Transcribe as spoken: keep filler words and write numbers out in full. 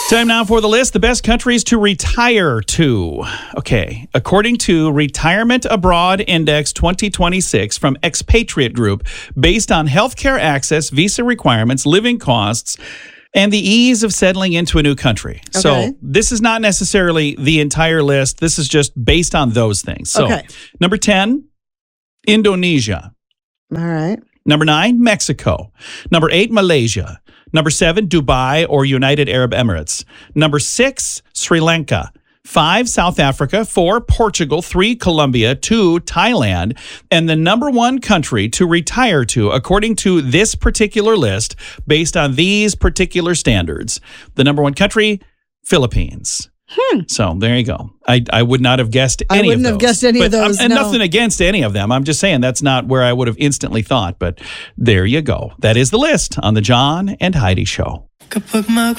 Time now for the list. The best countries to retire to. Okay. According to Retirement Abroad Index twenty twenty-six from Expatriate Group, based on healthcare access, visa requirements, living costs, and the ease of settling into a new country. Okay. So this is not necessarily the entire list. This is just based on those things. So Okay. number ten, Indonesia. All right. Number nine, Mexico. Number eight, Malaysia. Number seven, Dubai or United Arab Emirates. Number six, Sri Lanka. Five, South Africa. Four, Portugal. Three, Colombia. Two, Thailand. And the number one country to retire to, according to this particular list, based on these particular standards, the number one country, Philippines. Hmm. So there you go. I, I would not have guessed any I wouldn't of have those. guessed any But of those, I'm- and no. nothing against any of them. I'm just saying that's not where I would have instantly thought. But there you go. That is the list on the John and Heidi Show. Kapag mag